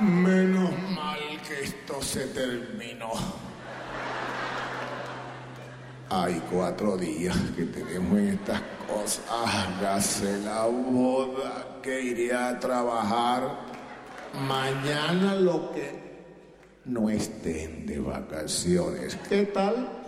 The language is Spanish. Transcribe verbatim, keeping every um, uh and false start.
Menos mal que esto se terminó. Hay cuatro días que tenemos en estas cosas. Hágase la boda, que iré a trabajar. Mañana lo que no estén de vacaciones. ¿Qué tal?